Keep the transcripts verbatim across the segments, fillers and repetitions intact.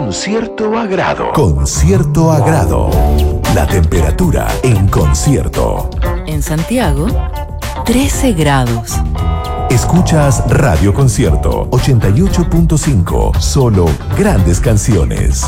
con cierto agrado. Con cierto agrado. La temperatura en Concierto. En Santiago, trece grados. Escuchas Radio Concierto ochenta y ocho punto cinco. Solo grandes canciones.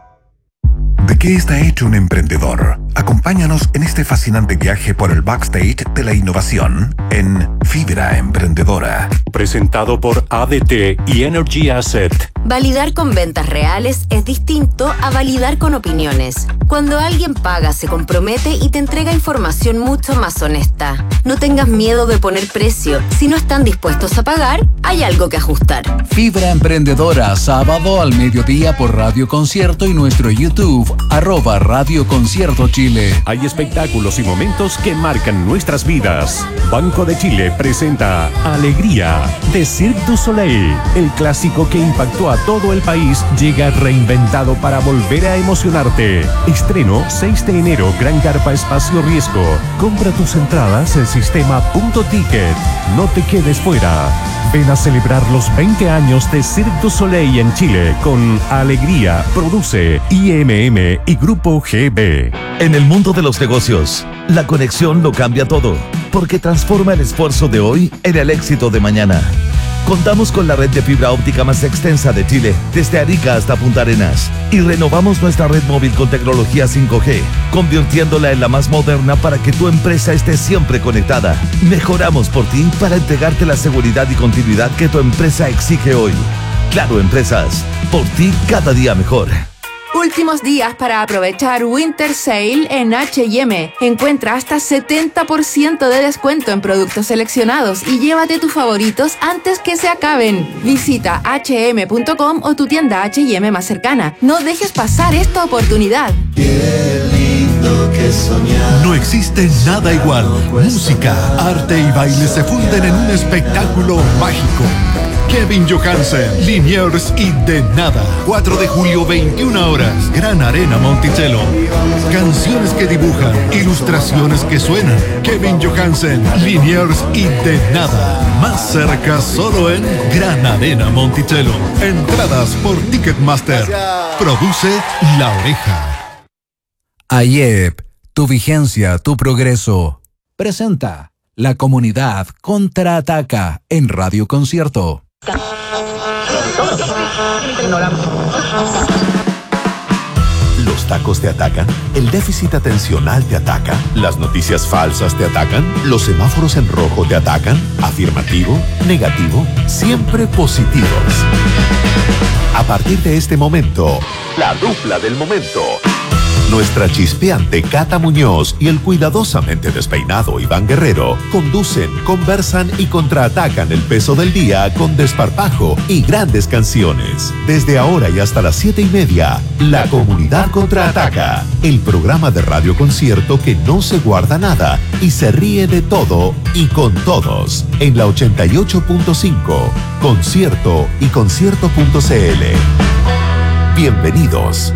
¿De qué está hecho un emprendedor? Acompáñanos en este fascinante viaje por el backstage de la innovación en Fibra Emprendedora. Presentado por A D T y Energy Asset. Validar con ventas reales es distinto a validar con opiniones. Cuando alguien paga, se compromete y te entrega información mucho más honesta. No tengas miedo de poner precio. Si no están dispuestos a pagar, hay algo que ajustar. Fibra Emprendedora, sábado al mediodía por Radio Concierto y nuestro YouTube, arroba Radio Concierto Chile. Hay espectáculos y momentos que marcan nuestras vidas. Banco de Chile presenta Alegría de Cirque du Soleil. El clásico que impactó a todo el país llega reinventado para volver a emocionarte. Estreno seis de enero, Gran Carpa Espacio Riesgo. Compra tus entradas en sistema punto ticket. No te quedes fuera. Ven a celebrar los veinte años de Cirque du Soleil en Chile con Alegría. Produce I M M y Grupo G B. En el mundo de los negocios, la conexión lo cambia todo, porque transforma el esfuerzo de hoy en el éxito de mañana. Contamos con la red de fibra óptica más extensa de Chile, desde Arica hasta Punta Arenas, y renovamos nuestra red móvil con tecnología cinco G, convirtiéndola en la más moderna para que tu empresa esté siempre conectada. Mejoramos por ti para entregarte la seguridad y continuidad que tu empresa exige hoy. Claro Empresas, por ti cada día mejor. Últimos días para aprovechar Winter Sale en H y M. Encuentra hasta setenta por ciento de descuento en productos seleccionados y llévate tus favoritos antes que se acaben. Visita hache eme punto com o tu tienda H y M más cercana. No dejes pasar esta oportunidad. Qué lindo que soñar. No existe nada igual. Música, arte y baile se funden en un espectáculo mágico. Kevin Johansen, Liniers y De Nada. cuatro de julio, veintiuna horas. Gran Arena Monticello. Canciones que dibujan, ilustraciones que suenan. Kevin Johansen, Liniers y De Nada. Más cerca solo en Gran Arena Monticello. Entradas por Ticketmaster. Produce La Oreja. A I E P, tu vigencia, tu progreso. Presenta La Comunidad Contraataca en Radio Concierto. Los tacos te atacan, el déficit atencional te ataca, las noticias falsas te atacan, los semáforos en rojo te atacan, afirmativo, negativo, siempre positivos. A partir de este momento, la dupla del momento. Nuestra chispeante Cata Muñoz y el cuidadosamente despeinado Iván Guerrero conducen, conversan y contraatacan el peso del día con desparpajo y grandes canciones. Desde ahora y hasta las siete y media, La Comunidad Contraataca, el programa de Radio Concierto que no se guarda nada y se ríe de todo y con todos. En la ochenta y ocho punto cinco, Concierto y concierto punto c l. Bienvenidos.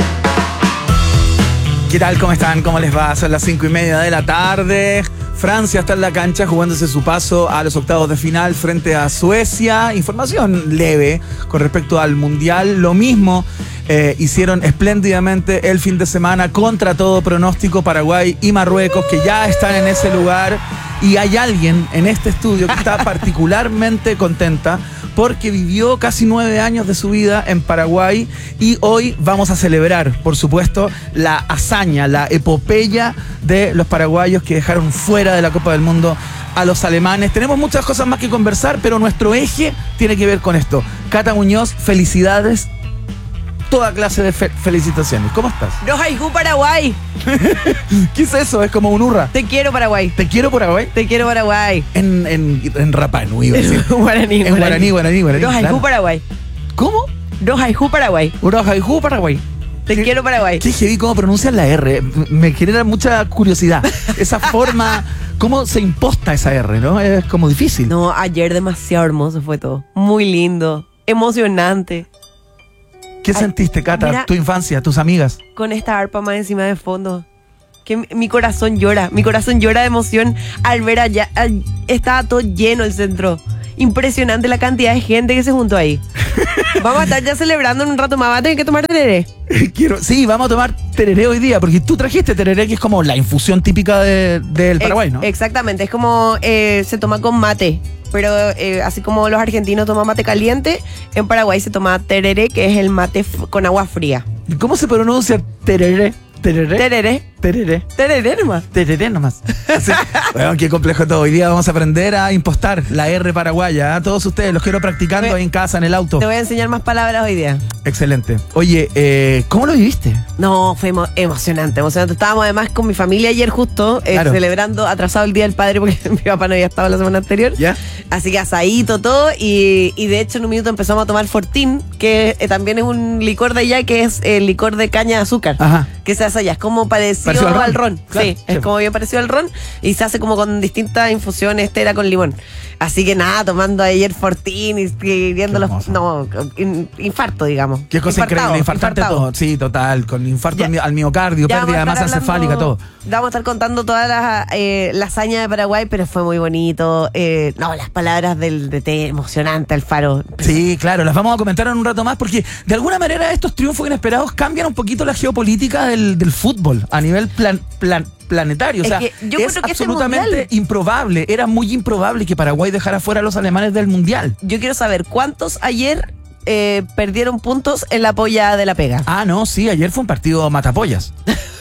¿Qué tal? ¿Cómo están? ¿Cómo les va? Son las cinco y media de la tarde. Francia está en la cancha jugándose su paso a los octavos de final frente a Suecia. Información leve con respecto al Mundial. Lo mismo eh, hicieron espléndidamente el fin de semana contra todo pronóstico Paraguay y Marruecos, que ya están en ese lugar. Y hay alguien en este estudio que está particularmente contenta porque vivió casi nueve años de su vida en Paraguay y hoy vamos a celebrar, por supuesto, la hazaña, la epopeya de los paraguayos que dejaron fuera de la Copa del Mundo a los alemanes. Tenemos muchas cosas más que conversar, pero nuestro eje tiene que ver con esto. Cata Muñoz, felicidades. Toda clase de fe- felicitaciones. ¿Cómo estás? No haiku Paraguay. ¿Qué es eso? Es como un hurra. Te quiero Paraguay. ¿Te quiero Paraguay? Te quiero Paraguay. En, en, en Rapa Nui, iba a decir. guaraní, en guaraní, guaraní, guaraní. No haiku claro. Paraguay. ¿Cómo? No haiku Paraguay. No haiku Paraguay. Te ¿Qué, quiero Paraguay. Qué heavy cómo pronuncian la R. Me genera mucha curiosidad. Esa forma, cómo se imposta esa R, ¿no? Es como difícil. No, ayer demasiado hermoso fue todo. Muy lindo. Emocionante. ¿Qué Ay, sentiste, Cata? Mira, tu infancia, tus amigas. Con esta arpa más encima de fondo. Que mi, mi corazón llora. Mi corazón llora de emoción al ver allá. Al, estaba todo lleno el centro. impresionante la cantidad de gente que se juntó ahí. Vamos a estar ya celebrando en un rato más. Va a tener que tomar tereré. Quiero, sí, vamos a tomar tereré hoy día, porque tú trajiste tereré, que es como la infusión típica de, del Paraguay, ¿no? Exactamente, es como eh, se toma con mate. Pero eh, así como los argentinos toman mate caliente, en Paraguay se toma tereré, que es el mate f- con agua fría. ¿Cómo se pronuncia tereré? Tereré. Tereré. Tereré. Tereré nomás. Tereré nomás. Sí. Bueno, qué complejo todo. Hoy día vamos a aprender a impostar la R paraguaya. ¿eh? Todos ustedes los quiero practicando ahí en casa, en el auto. Te voy a enseñar más palabras hoy día. Excelente. Oye, eh, ¿cómo lo viviste? No, fue emo- emocionante, emocionante. Estábamos además con mi familia ayer justo, eh, Claro. celebrando, atrasado el Día del Padre, porque mi papá no había estado la semana anterior. ¿Ya? Así que asadito todo, y, y de hecho en un minuto empezamos a tomar Fortín, que eh, también es un licor de allá, que es el licor de caña de azúcar. Ajá. Que se hace allá, es como parecido, Parecido al ron. al ron. Claro, Sí, sí. es como bien parecido al ron, y se hace como con distintas infusiones, este era con limón. Así que nada, tomando ayer Fortín y, y viendo los... No, in- infarto, digamos. Qué cosa Infartado, increíble, infartante infartado. todo. Sí, total, con infarto Ya. al mi- al miocardio, Ya pérdida de vamos a masa estar encefálica, hablando- todo. Vamos a estar contando toda la, eh, la hazaña de Paraguay, pero fue muy bonito. Eh, no, las palabras del D T, emocionante, Alfaro. Sí, claro, las vamos a comentar en un rato más, porque de alguna manera estos triunfos inesperados cambian un poquito la geopolítica del, del fútbol a nivel plan, plan- planetario. O Es sea, que yo es creo que este absolutamente mundial- improbable, era muy improbable que Paraguay dejara fuera a los alemanes del mundial. Yo quiero saber cuántos ayer eh, perdieron puntos en la polla de la pega. Ah, no, sí, ayer fue un partido matapollas.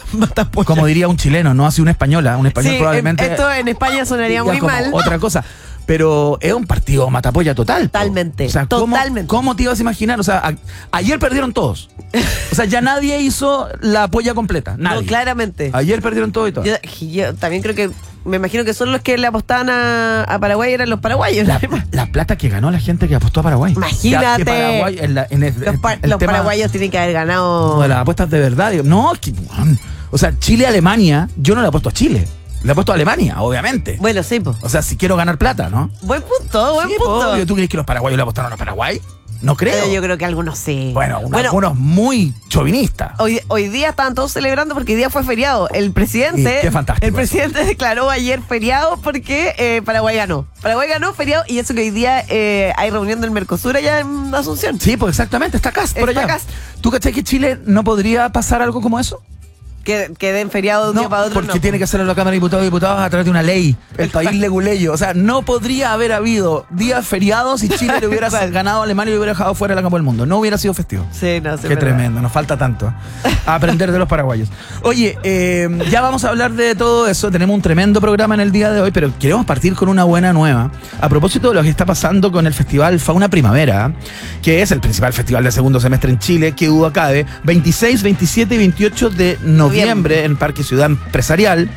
Como diría un chileno, no así una española. Un español Sí, probablemente. en- esto en España sonaría diga muy como mal. Otra cosa. Pero es un partido matapolla total. Totalmente. O sea, ¿cómo, totalmente. ¿cómo te ibas a imaginar? O sea, a- ayer perdieron todos. O sea, ya nadie hizo la polla completa. Nadie. No, claramente. Ayer perdieron todo y todo. Yo, yo también creo que, me imagino que son los que le apostaban a, a Paraguay, eran los paraguayos. La, la plata que ganó la gente que apostó a Paraguay. Imagínate. Ya que Paraguay en la- en el, Los, pa- el los tema paraguayos tienen que haber ganado. de las apuestas de verdad. digo, No, es que, weón, o sea, Chile-Alemania, yo no le apuesto a Chile. Le apuesto a Alemania, obviamente. Bueno, sí, pues. O sea, si quiero ganar plata, ¿no? Buen punto, buen Sí, punto. obvio. ¿Tú crees que los paraguayos le apostaron a Paraguay? No creo. Eh, yo creo que algunos sí. Bueno, unos, Bueno, algunos muy chauvinistas. Hoy, hoy día estaban todos celebrando porque hoy día fue feriado. El presidente. Y qué fantástico El eso. presidente declaró ayer feriado porque eh, Paraguay ganó. Paraguay ganó feriado, y eso que hoy día eh, hay reunión del Mercosur allá en Asunción. Sí, pues exactamente, está acá, por Está allá. acá. ¿Tú cachai que Chile no podría pasar algo como eso? Que, que den feriado de un No, día para otro. porque no. tiene que hacerlo la Cámara de Diputados y Diputadas a través de una ley. El país leguleyo. O sea, no podría haber habido días feriados si Chile le hubiera ganado a Alemania y le hubiera dejado fuera de la Copa del Mundo. No hubiera sido festivo. Sí, no sé. Qué verdad. tremendo, nos falta tanto a aprender de los paraguayos. Oye, eh, ya vamos a hablar de todo eso. Tenemos un tremendo programa en el día de hoy, pero queremos partir con una buena nueva. A propósito de lo que está pasando con el Festival Fauna Primavera, que es el principal festival de segundo semestre en Chile, que hubo acá de veintiséis, veintisiete y veintiocho de noviembre en Parque Ciudad Empresarial,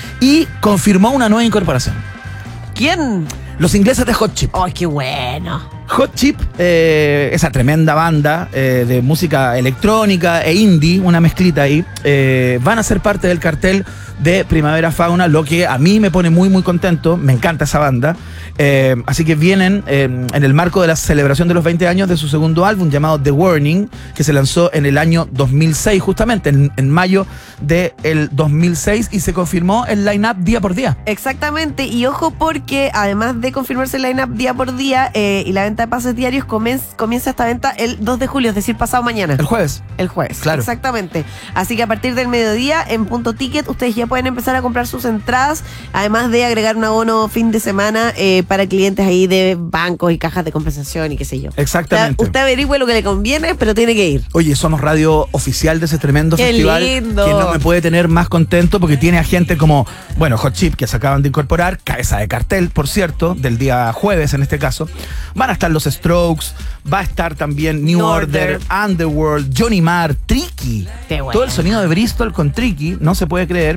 y confirmó una nueva incorporación. ¿Quién? Los ingleses de Hot Chip. ¡Ay, qué bueno! Hot Chip, eh, esa tremenda banda eh, de música electrónica e indie, una mezclita ahí, eh, van a ser parte del cartel de Primavera Fauna, lo que a mí me pone muy muy contento, me encanta esa banda. Eh, así que vienen eh, en el marco de la celebración de los veinte años de su segundo álbum llamado The Warning, que se lanzó en el año dos mil seis, justamente en, en mayo del dos mil seis, y se confirmó el line-up día por día. Exactamente, y ojo porque además de confirmarse el line-up día por día eh, y la venta de pases diarios, comienza, comienza esta venta el dos de julio, es decir, pasado mañana. El jueves. El jueves, Claro. exactamente. Así que a partir del mediodía en Punto Ticket ustedes ya pueden empezar a comprar sus entradas, además de agregar un abono fin de semana eh, para clientes ahí de bancos y cajas de compensación y qué sé yo. Exactamente. Usted, usted averigüe lo que le conviene, pero tiene que ir. Oye, somos radio oficial de ese tremendo ¡Qué festival. lindo! Que no me puede tener más contento porque tiene a gente como, bueno, Hot Chip, que se acaban de incorporar, cabeza de cartel, por cierto, del día jueves en este caso. Van a estar los Strokes, va a estar también New New Order, Order. Underworld, Johnny Marr, Tricky. Qué bueno. Todo el sonido de Bristol con Tricky, no se puede creer.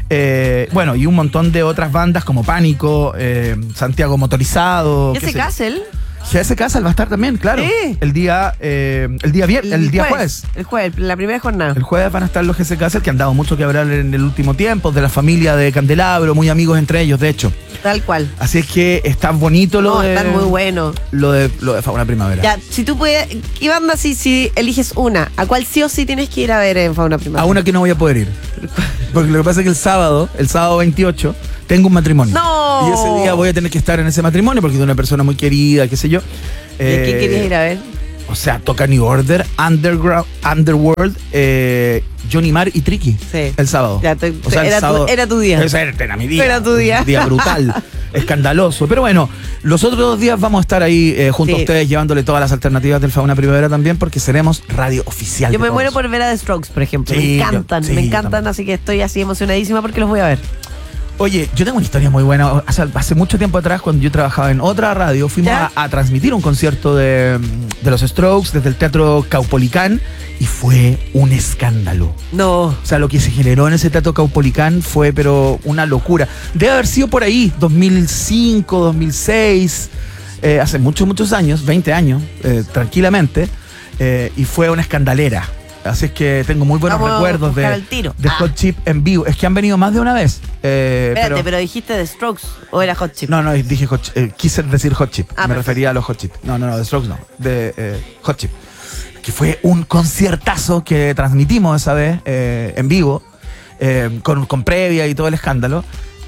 Eh, bueno, y un montón de otras bandas como Pánico, eh, Santiago Motorizado. qué Ese sé yo. Castle. G S Castle va a estar también, claro. Sí. El día, eh, el día viernes, el, día jueves. El jueves, la primera jornada. El jueves van a estar los G S Castle, que han dado mucho que hablar en el último tiempo, de la familia de Candelabro, muy amigos entre ellos, de hecho. Tal cual. Así es que está bonito lo No, de. están muy buenos. Lo de, lo de Fauna Primavera. Ya, si tú puedes, ¿qué banda si, si eliges una? ¿A cuál sí o sí tienes que ir a ver en Fauna Primavera? A una que no voy a poder ir. Porque lo que pasa es que el sábado, el sábado veintiocho, tengo un matrimonio. No, No. Y ese día voy a tener que estar en ese matrimonio porque es de una persona muy querida, qué sé yo. ¿Y a quién querías ir a ver? O sea, toca New Order, Underground, Underworld, eh, Johnny Marr y Tricky. Sí. El sábado. Ya te- o sea, el era, sábado, tu, era tu día. Ese era, era mi día. Era tu día. Un día brutal, escandaloso. Pero bueno, los otros dos días vamos a estar ahí eh, junto Sí. a ustedes llevándole todas las alternativas del Fauna Primavera también porque seremos radio oficial. Yo de me todos. muero por ver a The Strokes, por ejemplo. Sí, me yo- encantan, sí, me yo encantan, también. así que estoy así emocionadísima porque los voy a ver. Oye, yo tengo una historia muy buena. Hace, hace mucho tiempo atrás, cuando yo trabajaba en otra radio, fuimos ¿Ya? a, a transmitir un concierto de, de los Strokes desde el Teatro Caupolicán y fue un escándalo. No. O sea, lo que se generó en ese Teatro Caupolicán fue, pero una locura. Debe haber sido por ahí, dos mil cinco, dos mil seis, eh, hace muchos, muchos años, veinte años, eh, tranquilamente, eh, y fue una escandalera. Así es que tengo muy buenos Vamos a recuerdos buscar de, el tiro. de Ah. Hot Chip en vivo. Es que han venido más de una vez. eh, Espérate, pero, dijiste The Strokes o era Hot Chip. No, no, dije Hot Chip, eh, quise decir Hot Chip. Ah, Me perfecto. refería a los Hot Chip. No, no, no, de Strokes no. De eh, Hot Chip. Que fue un conciertazo que transmitimos esa vez eh, en vivo, eh, con, con previa y todo el escándalo.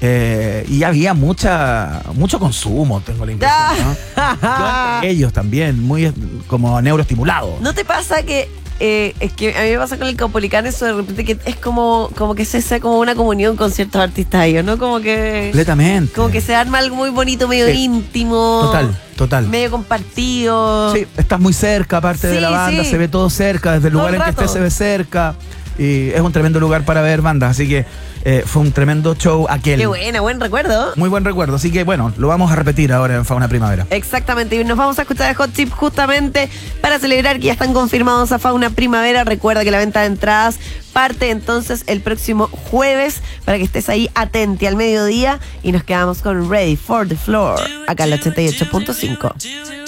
eh, y había mucha mucho consumo, tengo la impresión. ¿no? Yo, ellos también, muy eh, como neuroestimulados. ¿No te pasa que eh, es que a mí me pasa con el Caupolicán eso de repente que es como como que se hace como una comunión con ciertos artistas ellos, ¿no? Como que Completamente. como que se arma algo muy bonito, medio Sí. íntimo. Total, total. Medio compartido. Sí, estás muy cerca, aparte de Sí, la banda, sí. se ve todo cerca, desde el Todo lugar el en que rato. estés se ve cerca. Y es un tremendo lugar para ver bandas, así que eh, fue un tremendo show aquel. Qué buena, buen recuerdo. Muy buen recuerdo, así que bueno, lo vamos a repetir ahora en Fauna Primavera. Exactamente, y nos vamos a escuchar a Hot Chip justamente para celebrar que ya están confirmados a Fauna Primavera. Recuerda que la venta de entradas parte entonces el próximo jueves para que estés ahí atenti al mediodía y nos quedamos con Ready for the Floor acá en la ochenta y ocho punto cinco.